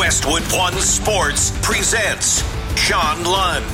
Westwood One Sports presents John Lund.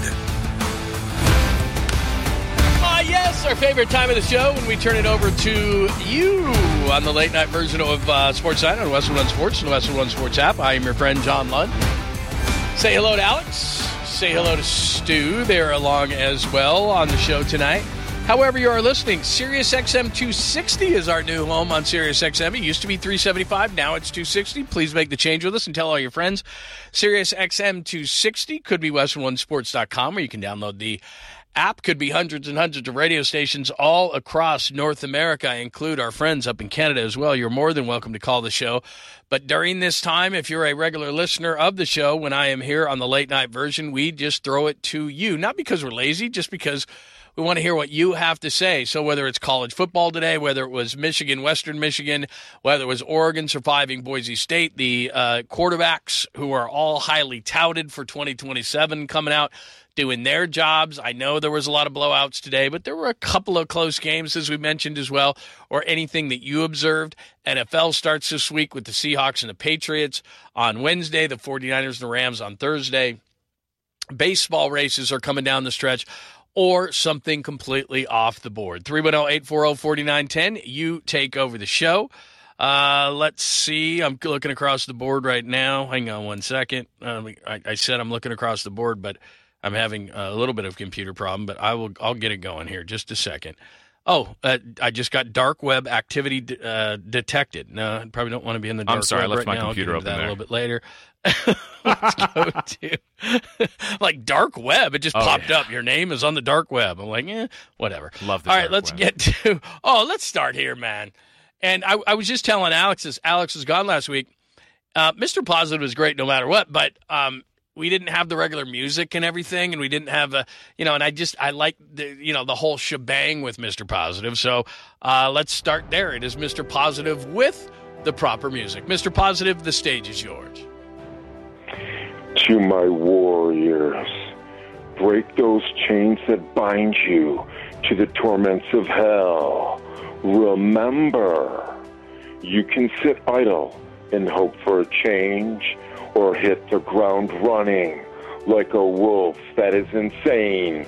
Yes, our favorite time of the show when we turn it over to you on the late night version of Sports Night on Westwood One Sports and the Westwood One Sports app. I am your friend John Lund. Say hello to Alex. Say hello to Stu. They're along as well on the show tonight. However you are listening, Sirius XM 260 is our new home on Sirius XM. It used to be 375. Now it's 260. Please make the change with us and tell all your friends. Sirius XM 260 could be westwood1sports.com, where you can download the app. Could be hundreds and hundreds of radio stations all across North America. I include our friends up in Canada as well. You're more than welcome to call the show. But during this time, if you're a regular listener of the show, when I am here on the late night version, we just throw it to you. Not because we're lazy, just because we want to hear what you have to say. So whether it's college football today, whether it was Michigan, Western Michigan, whether it was Oregon surviving Boise State, the quarterbacks who are all highly touted for 2027 coming out, doing their jobs. I know there was a lot of blowouts today, but there were a couple of close games, as we mentioned as well, or anything that you observed. NFL starts this week with the Seahawks and the Patriots on Wednesday, the 49ers and the Rams on Thursday. Baseball races are coming down the stretch, or something completely off the board. 310-840-4910. You take over the show. Let's see. I'm looking across the board right now. Hang on one second. I said I'm looking across the board, but I'm having a little bit of computer problem, but I'll get it going here. Just a second. Oh, I just got dark web activity detected. No, I probably don't want to be in the dark web. I'm sorry, I left right my now. computer open there. A there. little bit later. Let's go to like dark web. It just popped up. Your name is on the dark web. I'm like, whatever. Love the All right, dark let's web. get to. Let's start here, man. And I was just telling Alex was gone last week. Mr. Positive was great no matter what, but we didn't have the regular music and everything, and we didn't have and I like the whole shebang with Mr. Positive. So let's start there. It is Mr. Positive with the proper music. Mr. Positive, the stage is yours. To my warriors, break those chains that bind you to the torments of hell. Remember, you can sit idle and hope for a change, or hit the ground running like a wolf that is insane.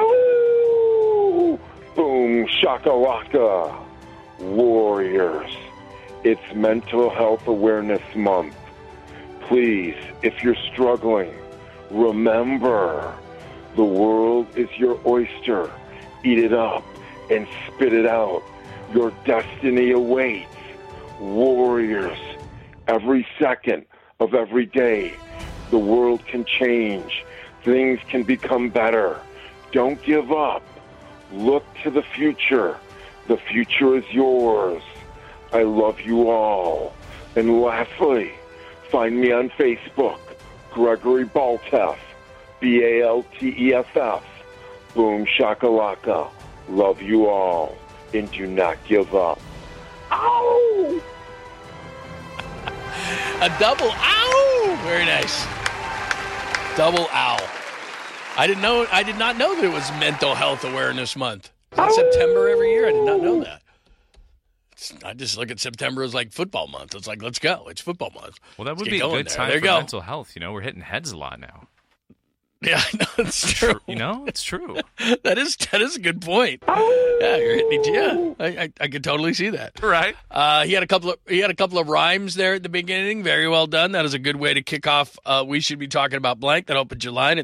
Ow! Boom, shakalaka. Warriors, it's Mental Health Awareness Month. Please, if you're struggling, remember, the world is your oyster. Eat it up and spit it out. Your destiny awaits. Warriors, every second of every day, the world can change. Things can become better. Don't give up. Look to the future. The future is yours. I love you all. And lastly, find me on Facebook, Gregory Balteff, Balteff. Boom shakalaka. Love you all. And do not give up. Ow! A double ow! Very nice. Double ow. I did not know that it was Mental Health Awareness Month. Is that September every year? I did not know that. I just look at September as like football month. It's like, let's go. It's football month. Well, that Let's would get be a going good there. time There for you go. mental health. We're hitting heads a lot now. Yeah, I know. It's true. It's true. That is a good point. Yeah, you're hitting each. Yeah, I could totally see that. Right. He had a couple of rhymes there at the beginning. Very well done. That is a good way to kick off. We should be talking about blank. That opens your line at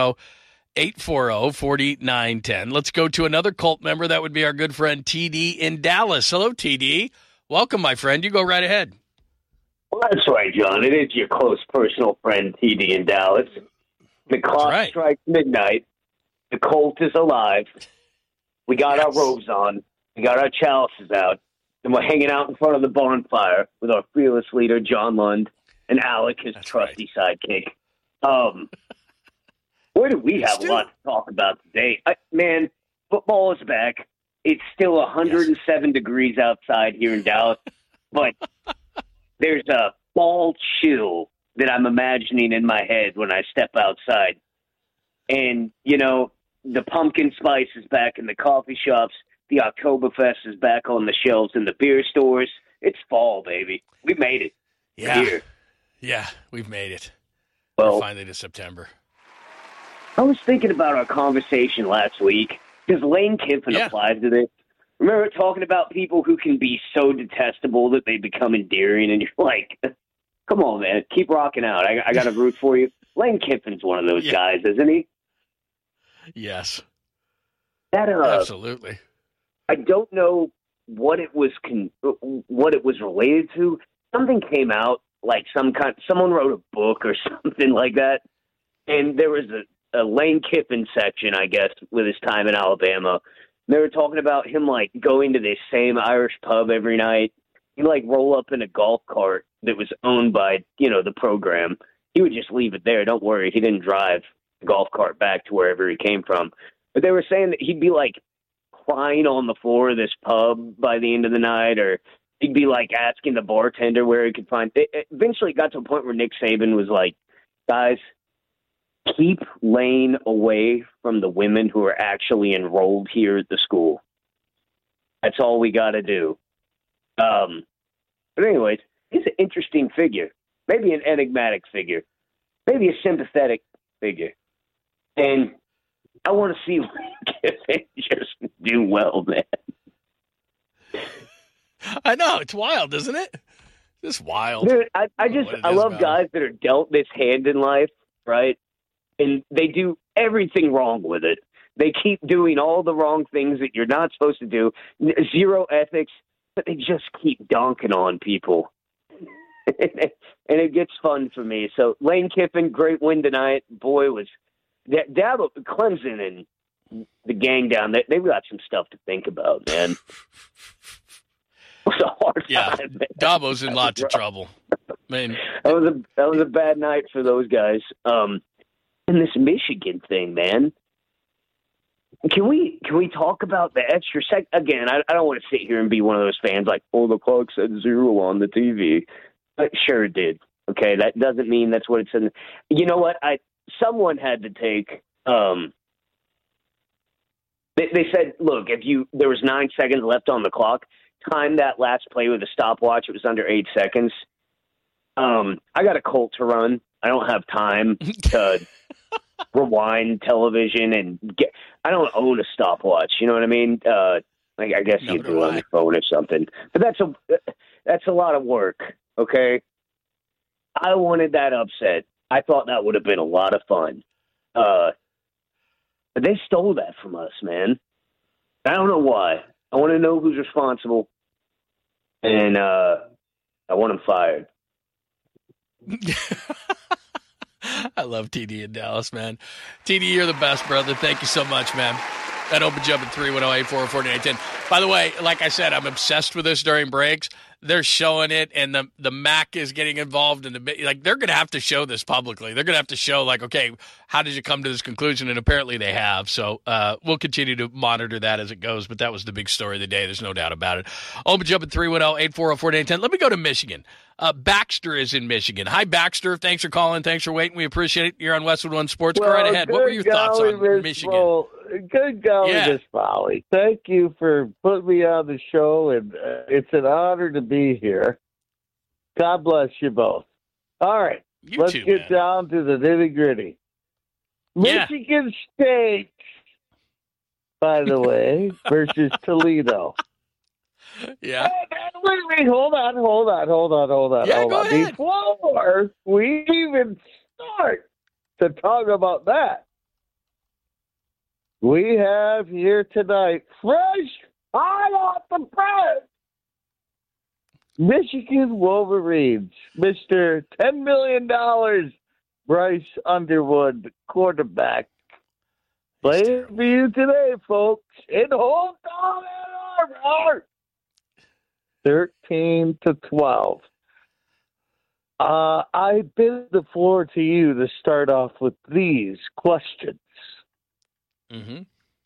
310-840-4910. Let's go to another cult member. That would be our good friend TD in Dallas. Hello, TD. Welcome, my friend. You go right ahead. Well, that's right, John. It is your close personal friend, TD in Dallas. The clock strikes midnight. The cult is alive. We got our robes on. We got our chalices out. And we're hanging out in front of the bonfire with our fearless leader, John Lund, and Alec, his trusty sidekick. Boy, do we have a lot to talk about today. Man, football is back. It's still 107 degrees outside here in Dallas, but there's a fall chill that I'm imagining in my head when I step outside. And, the pumpkin spice is back in the coffee shops. The Oktoberfest is back on the shelves in the beer stores. It's fall, baby. We made it. Yeah. Here. Yeah, we've made it. Well, We're finally to September. I was thinking about our conversation last week because Lane Kiffin applies to this. Remember talking about people who can be so detestable that they become endearing, and you're like, come on, man, keep rocking out. I got to root for you. Lane Kiffin's one of those guys, isn't he? Yes. Absolutely. I don't know what it was related to. Something came out, like someone wrote a book or something like that, and there was a Lane Kiffin section, I guess, with his time in Alabama. They were talking about him, like, going to this same Irish pub every night. He'd, like, roll up in a golf cart that was owned by, the program. He would just leave it there. Don't worry, he didn't drive the golf cart back to wherever he came from. But they were saying that he'd be, like, crying on the floor of this pub by the end of the night, or he'd be, like, asking the bartender where he could find it. Eventually it got to a point where Nick Saban was like, guys, keep Lane away from the women who are actually enrolled here at the school. That's all we got to do. But anyways, he's an interesting figure. Maybe an enigmatic figure. Maybe a sympathetic figure. And I want to see Lane Kiffin just do well, man. I know. It's wild, isn't it? It's wild. Dude, I love guys that are dealt this hand in life, right? And they do everything wrong with it. They keep doing all the wrong things that you're not supposed to do. Zero ethics, but they just keep donking on people. And it gets fun for me. So Lane Kiffin, great win tonight. Boy, was Dabo, Clemson and the gang down there, they've got some stuff to think about, man. It was a hard time, man. Dabo's in lots of trouble. Man, that was a bad night for those guys. And this Michigan thing, man. Can we talk about the extra sec? Again, I don't want to sit here and be one of those fans like, oh, the clock said 0 on the TV. But sure it did. Okay, that doesn't mean that's what it said. You know what? Someone had to take. They said, look, there was 9 seconds left on the clock, time that last play with a stopwatch. It was under 8 seconds. I got a Colt to run. I don't have time to rewind television and I don't own a stopwatch. You know what I mean? I guess you do on your phone or something. But that's a lot of work. Okay. I wanted that upset. I thought that would have been a lot of fun. But they stole that from us, man. I don't know why. I want to know who's responsible, and I want him fired. I love TD in Dallas, man. TD, you're the best, brother. Thank you so much, man. That opens you up at 310-844-4910. By the way, like I said, I'm obsessed with this during breaks. They're showing it, and the MAC is getting involved in they're going to have to show this publicly. They're going to have to show, like, okay, how did you come to this conclusion? And apparently they have. So we'll continue to monitor that as it goes. But that was the big story of the day. There's no doubt about it. Open you up at 310-844-4910. Let me go to Michigan. Baxter is in Michigan. Hi, Baxter. Thanks for calling. Thanks for waiting. We appreciate it. You're on Westwood One Sports. Go right ahead. What were your thoughts on Michigan? Good golly, Miss Folly. Thank you for putting me on the show, and it's an honor to be here. God bless you both. All right, let's get down to the nitty-gritty. Michigan State, by the way, versus Toledo. Yeah. Wait, hold on. Yeah, go ahead. Before we even start to talk about that, we have here tonight, fresh, hot off the press, Michigan Wolverines, Mr. $10 million, Bryce Underwood, quarterback. Playing for you today, folks, in hometown Ann Arbor, 13-12. I bid the floor to you to start off with these questions. Mm-hmm.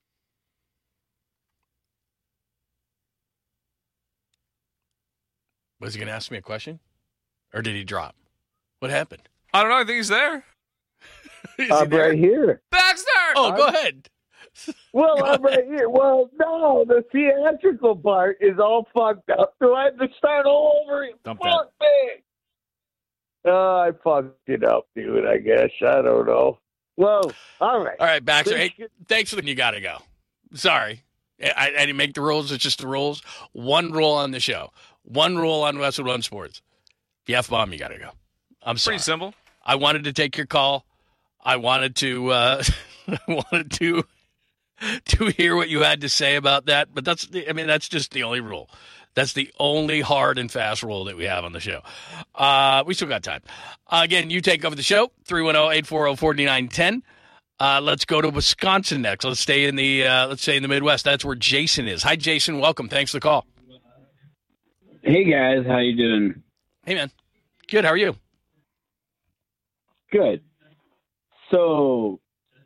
Was he going to ask me a question? Or did he drop? What happened? I don't know. I think he's there. I'm right here. Baxter! Oh, go ahead. Well, I'm right here. Well, no, the theatrical part is all fucked up. Do I have to start all over? Dump Fuck me. I fucked it up, dude, I guess. I don't know. Well, all right. All right, Baxter. Hey, thanks for the. You got to go. Sorry. I didn't make the rules. It's just the rules. One rule on the show. One rule on Westwood One Sports. If you F-bomb, you got to go. I'm sorry. Pretty simple. I wanted to take your call. I wanted to to hear what you had to say about that. But that's just the only rule. That's the only hard and fast rule that we have on the show. We still got time. Again, you take over the show, 310-840-4910. Let's go to Wisconsin next. Let's stay in the Midwest. That's where Jason is. Hi, Jason. Welcome. Thanks for the call. Hey, guys. How you doing? Hey, man. Good. How are you? Good. So,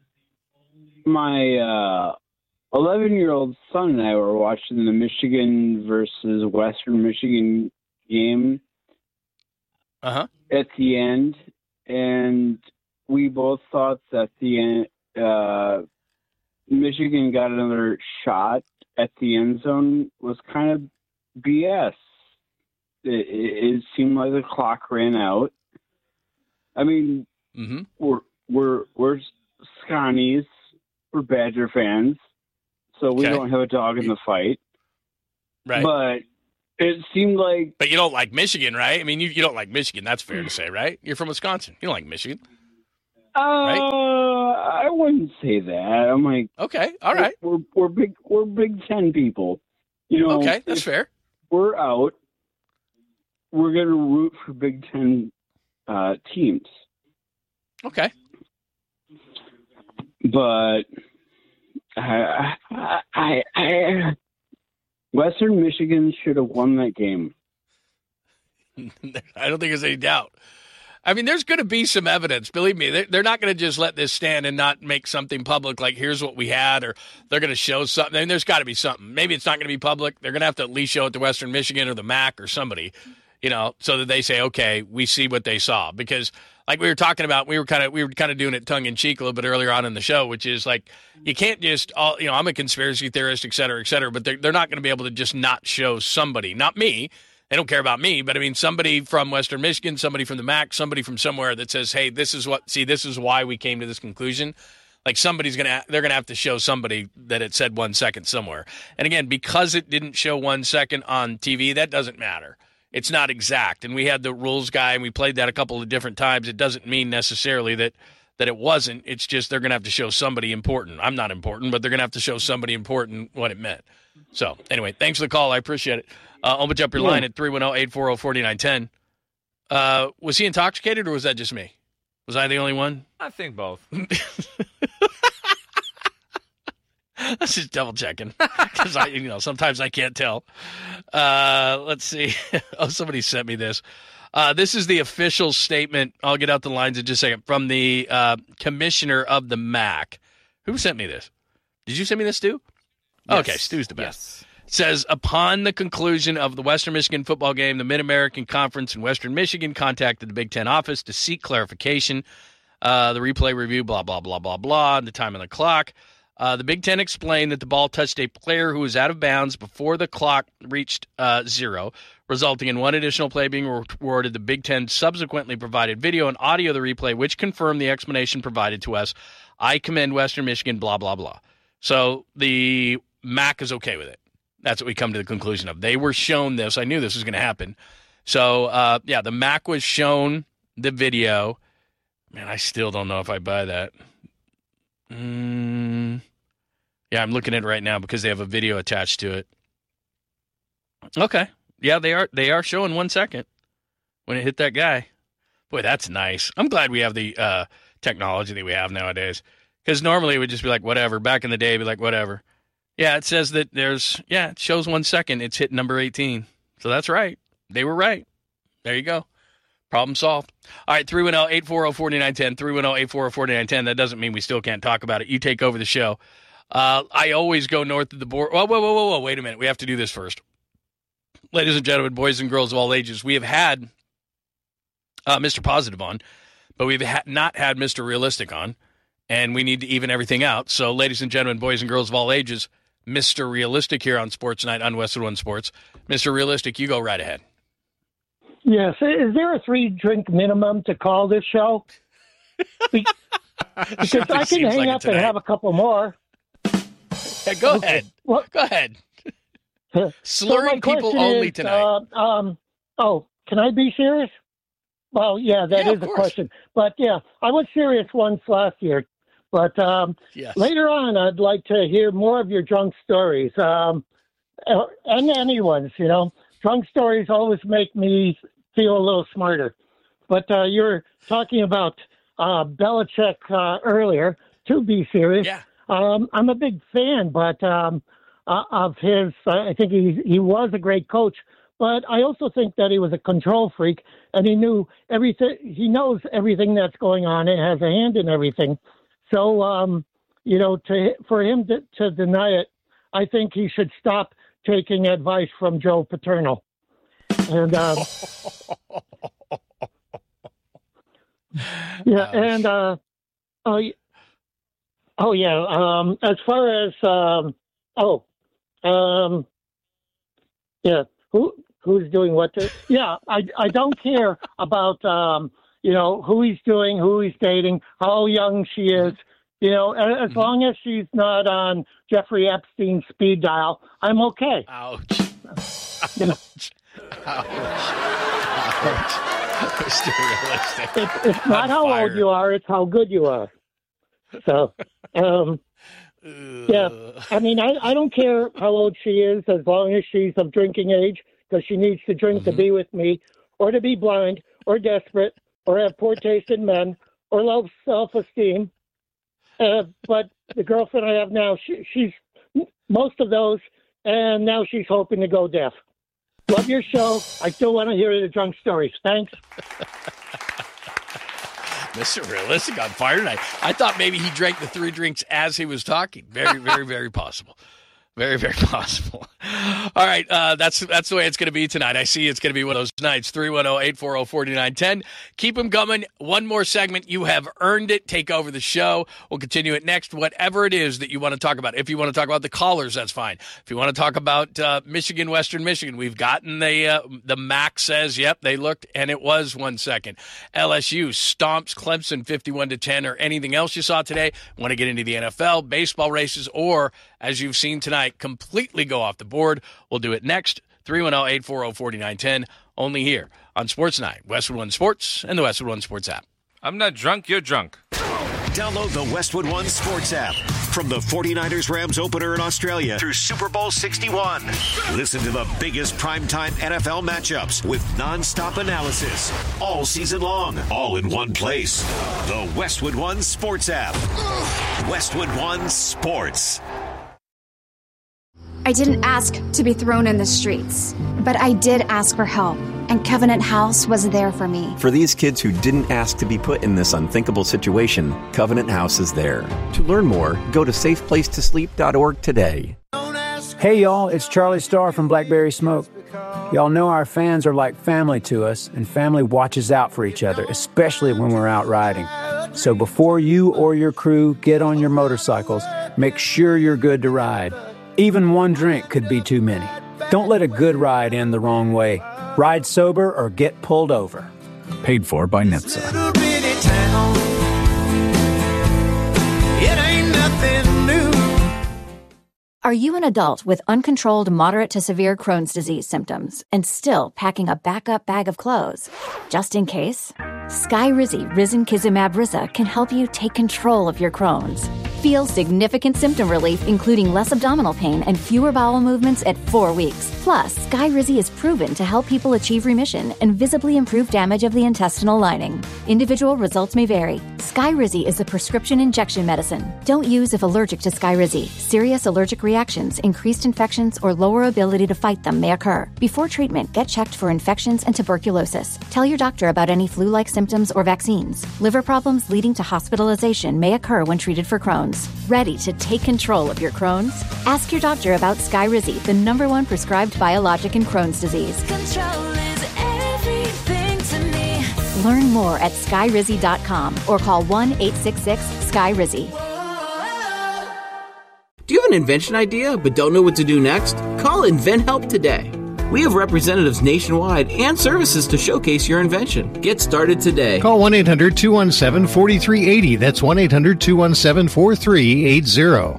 my 11-year-old son and I were watching the Michigan versus Western Michigan game at the end, and we both thought that the end, Michigan got another shot at the end zone was kind of BS. It seemed like the clock ran out. I mean, we're Scotties, we're Badger fans, so we don't have a dog in the fight. Right. But it seemed like... But you don't like Michigan, right? I mean, you don't like Michigan. That's fair to say, right? You're from Wisconsin. You don't like Michigan. Right? I wouldn't say that. I'm like... Okay, all right. We're Big Ten people. You know, okay, that's fair. We're out. We're going to root for Big Ten teams. Okay. But Western Michigan should have won that game. I don't think there's any doubt. I mean, there's going to be some evidence. Believe me, they're not going to just let this stand and not make something public like here's what we had, or they're going to show something. I mean, there's got to be something. Maybe it's not going to be public. They're going to have to at least show it to Western Michigan or the MAC or somebody, you know, so that they say, okay, we see what they saw. Because like we were talking about, we were kind of doing it tongue in cheek a little bit earlier on in the show, which is like, you can't just, I'm a conspiracy theorist, et cetera, but they're not going to be able to just not show somebody, not me. They don't care about me, but I mean, somebody from Western Michigan, somebody from the MAC, somebody from somewhere that says, hey, this is why we came to this conclusion. Like they're going to have to show somebody that it said 1 second somewhere. And again, because it didn't show 1 second on TV, that doesn't matter. It's not exact. And we had the rules guy and we played that a couple of different times. It doesn't mean necessarily that it wasn't. It's just they're going to have to show somebody important. I'm not important, but they're going to have to show somebody important what it meant. So anyway, thanks for the call. I appreciate it. Open up your line at 310-840-4910. Was he intoxicated or was that just me? Was I the only one? I think both. That's just double checking because sometimes I can't tell. Let's see. Oh, somebody sent me this. This is the official statement. I'll get out the lines in just a second from the commissioner of the MAC. Who sent me this? Did you send me this, Stu? Yes. Okay, Stu's the best. Yes. It says, upon the conclusion of the Western Michigan football game, the Mid-American Conference in Western Michigan contacted the Big Ten office to seek clarification. The replay review, blah, blah, blah, blah, blah, and the time on the clock. The Big Ten explained that the ball touched a player who was out of bounds before the clock reached 0, resulting in one additional play being rewarded. The Big Ten subsequently provided video and audio of the replay, which confirmed the explanation provided to us. I commend Western Michigan, blah, blah, blah. So the MAC is okay with it. That's what we come to the conclusion of. They were shown this. I knew this was going to happen. So, the MAC was shown the video. Man, I still don't know if I buy that. Yeah, I'm looking at it right now because they have a video attached to it. Okay. Yeah, they are showing 1 second when it hit that guy. Boy, that's nice. I'm glad we have the technology that we have nowadays. Because normally it would just be like, whatever. Back in the day, it'd be like, whatever. Yeah, it says that it shows 1 second. It's hit number 18. So that's right. They were right. There you go. Problem solved. All right, 310-840-4910, 310-840-4910. That doesn't mean we still can't talk about it. You take over the show. I always go north of the border. Whoa. Wait a minute. We have to do this first. Ladies and gentlemen, boys and girls of all ages, we have had Mr. Positive on, but we've not had Mr. Realistic on, and we need to even everything out. So, ladies and gentlemen, boys and girls of all ages, Mr. Realistic here on Sports Night on Westwood One Sports. Mr. Realistic, you go right ahead. Yes. Is there a 3-drink minimum to call this show? Because I can hang up and have a couple more. Hey, go ahead. Well, go ahead. Slurring people only tonight. Can I be serious? Well, yeah, that is a question. But, yeah, I was serious once last year. But later on, I'd like to hear more of your drunk stories. And anyone's, Drunk stories always make me feel a little smarter. But you were talking about Belichick earlier, to be serious. Yeah. I'm a big fan, but of his. I think he was a great coach, but I also think that he was a control freak, and he knew everything. He knows everything that's going on and has a hand in everything. So, for him to deny it, I think he should stop taking advice from Joe Paterno. And yeah, and as far as who's doing what? I don't care about who he's doing, who he's dating, how young she is. As long as she's not on Jeffrey Epstein's speed dial, I'm okay. Ouch. Ouch. Mr. Realistic. It's not how old you are, it's how good you are. So, yeah. I mean, I don't care how old she is as long as she's of drinking age, because she needs to drink to be with me, or to be blind, or desperate, or have poor taste in men, or low self-esteem. But the girlfriend I have now, she's most of those, and now she's hoping to go deaf. Love your show. I still want to hear the drunk stories. Thanks. Mr. Realistic on fire tonight. I thought maybe he drank the 3 drinks as he was talking. Very, very, very possible. Very, very possible. All right, that's the way it's going to be tonight. I see it's going to be one of those nights. 310-840-4910. Keep them coming. One more segment. You have earned it. Take over the show. We'll continue it next. Whatever it is that you want to talk about. If you want to talk about the callers, that's fine. If you want to talk about Michigan, Western Michigan, we've gotten the MAC says, yep, they looked, and it was 1 second. LSU stomps Clemson 51-10, or anything else you saw today. Want to get into the NFL, baseball races, or, as you've seen tonight, completely go off the board. We'll do it next. 310-840-4910. Only here on Sports Night, Westwood One Sports, and the Westwood One Sports app. I'm not drunk, you're drunk. Download the Westwood One Sports app. From the 49ers-Rams opener in Australia through Super Bowl 61. Listen to the biggest primetime NFL matchups with nonstop analysis all season long, all in one place. The Westwood One Sports app. Westwood One Sports. I didn't ask to be thrown in the streets, but I did ask for help, and Covenant House was there for me. For these kids who didn't ask to be put in this unthinkable situation, Covenant House is there. To learn more, go to safeplacetosleep.org today. Hey y'all, it's Charlie Starr from Blackberry Smoke. Y'all know our fans are like family to us, and family watches out for each other, especially when we're out riding. So before you or your crew get on your motorcycles, make sure you're good to ride. Even one drink could be too many. Don't let a good ride end the wrong way. Ride sober or get pulled over. Paid for by NHTSA. Are you an adult with uncontrolled moderate to severe Crohn's disease symptoms and still packing a backup bag of clothes? Just in case? Skyrizi Risankizumab Riza can help you take control of your Crohn's. Feel significant symptom relief, including less abdominal pain and fewer bowel movements at 4 weeks. Plus, Skyrizi is proven to help people achieve remission and visibly improve damage of the intestinal lining. Individual results may vary. Skyrizi is a prescription injection medicine. Don't use if allergic to Skyrizi. Serious allergic reactions, increased infections, or lower ability to fight them may occur. Before treatment, get checked for infections and tuberculosis. Tell your doctor about any flu-like symptoms or vaccines. Liver problems leading to hospitalization may occur when treated for Crohn's. Ready to take control of your Crohn's? Ask your doctor about Skyrizi, the #1 prescribed biologic in Crohn's disease. Control is everything to me. Learn more at Skyrizi.com or call 1-866-SKYRIZI. Do you have an invention idea but don't know what to do next? Call InventHelp today. We have representatives nationwide and services to showcase your invention. Get started today. Call 1-800-217-4380. That's 1-800-217-4380.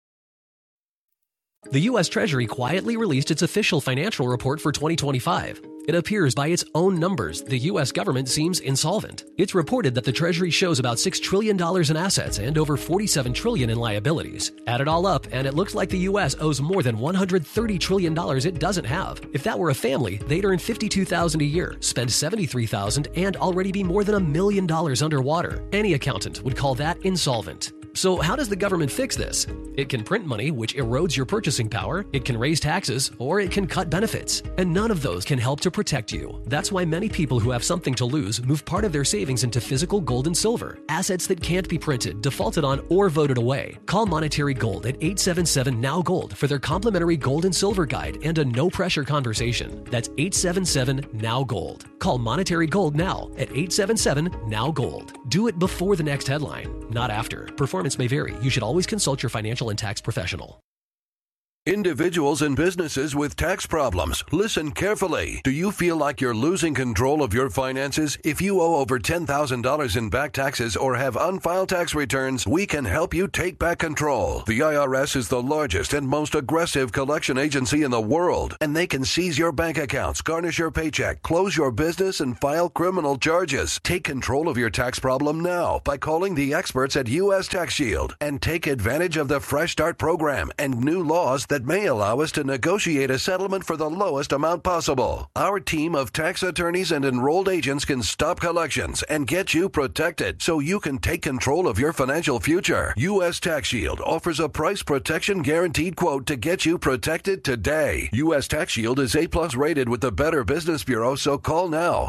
The U.S. Treasury quietly released its official financial report for 2025. It appears by its own numbers, the U.S. government seems insolvent. It's reported that the Treasury shows about $6 trillion in assets and over $47 trillion in liabilities. Add it all up, and it looks like the U.S. owes more than $130 trillion it doesn't have. If that were a family, they'd earn $52,000 a year, spend $73,000, and already be more than $1 million underwater. Any accountant would call that insolvent. So how does the government fix this? It can print money, which erodes your purchasing power, it can raise taxes, or it can cut benefits. And none of those can help to protect you. That's why many people who have something to lose move part of their savings into physical gold and silver, assets that can't be printed, defaulted on, or voted away. Call Monetary Gold at 877-NOW-GOLD for their complimentary gold and silver guide and a no-pressure conversation. That's 877-NOW-GOLD. Call Monetary Gold now at 877-NOW-GOLD. Do it before the next headline, not after. Performance may vary. You should always consult your financial and tax professional. Individuals and businesses with tax problems, listen carefully. Do you feel like you're losing control of your finances? If you owe over $10,000 in back taxes or have unfiled tax returns, we can help you take back control. The IRS is the largest and most aggressive collection agency in the world, and they can seize your bank accounts, garnish your paycheck, close your business, and file criminal charges. Take control of your tax problem now by calling the experts at U.S. Tax Shield and take advantage of the Fresh Start program and new laws that may allow us to negotiate a settlement for the lowest amount possible. Our team of tax attorneys and enrolled agents can stop collections and get you protected so you can take control of your financial future. U.S. Tax Shield offers a price protection guaranteed quote to get you protected today. U.S. Tax Shield is A+ rated with the Better Business Bureau, so call now.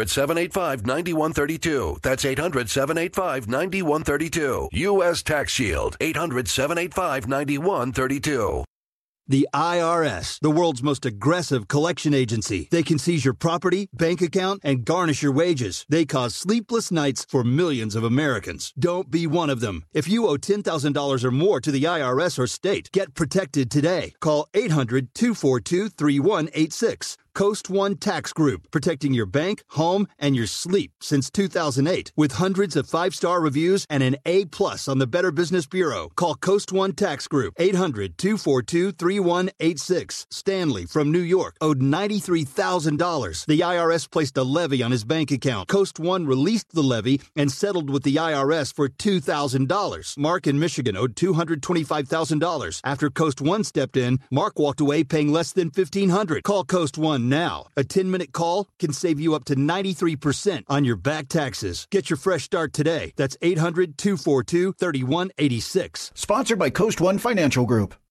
800-785-9132. That's 800-785-9132. U.S. Tax Shield. 800-785-9132. The IRS, the world's most aggressive collection agency. They can seize your property, bank account, and garnish your wages. They cause sleepless nights for millions of Americans. Don't be one of them. If you owe $10,000 or more to the IRS or state, get protected today. Call 800-242-3186. Coast One Tax Group, protecting your bank, home, and your sleep since 2008. With hundreds of 5-star reviews and an A+ on the Better Business Bureau. Call Coast One Tax Group, 800-242-3186. Stanley from New York owed $93,000. The IRS placed a levy on his bank account. Coast One released the levy and settled with the IRS for $2,000. Mark in Michigan owed $225,000. After Coast One stepped in, Mark walked away paying less than $1,500. Call Coast One now. A 10-minute call can save you up to 93% on your back taxes. Get your fresh start today. That's 800-242-3186. Sponsored by Coast One Financial Group.